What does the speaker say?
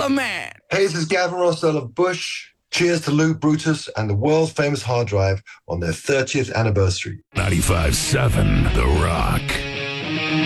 Baller Man. Hey, this is Gavin Rossdale of Bush. Cheers to Luke Brutus and the world-famous hard drive on their 30th anniversary. 95.7 The Rock.